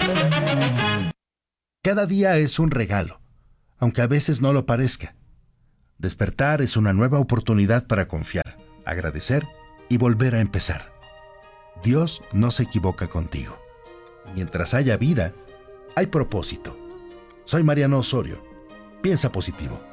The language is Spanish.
Cada día es un regalo, aunque a veces no lo parezca. Despertar es una nueva oportunidad para confiar, agradecer y volver a empezar. Dios no se equivoca contigo. Mientras haya vida, hay propósito. Soy Mariano Osorio. Piensa positivo.